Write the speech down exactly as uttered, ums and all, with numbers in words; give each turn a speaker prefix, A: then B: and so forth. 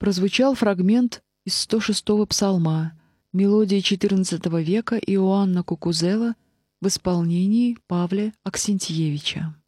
A: прозвучал фрагмент из сто шестого псалма, мелодии четырнадцатого века Иоанна Кукузела в исполнении Павля Аксентьевича.